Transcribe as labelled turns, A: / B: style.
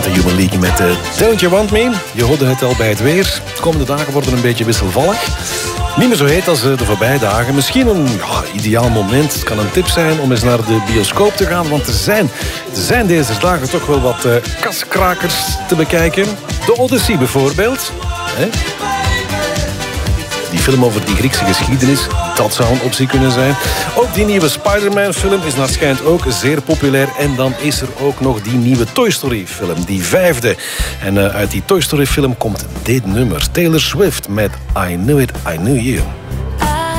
A: De Human League met Don't You Want Me? Je hoorde het al bij het weer. De komende dagen worden een beetje wisselvallig. Niet meer zo heet als de voorbije dagen. Misschien een ideaal moment. Het kan een tip zijn om eens naar de bioscoop te gaan. Want er zijn deze dagen toch wel wat kaskrakers te bekijken. De Odyssey bijvoorbeeld. Die film over die Griekse geschiedenis, dat zou een optie kunnen zijn. Ook die nieuwe Spider-Man-film is naar schijnt ook zeer populair. En dan is er ook nog die nieuwe Toy Story-film, die 5e. En uit die Toy Story-film komt dit nummer. Taylor Swift met I Knew It, I Knew You.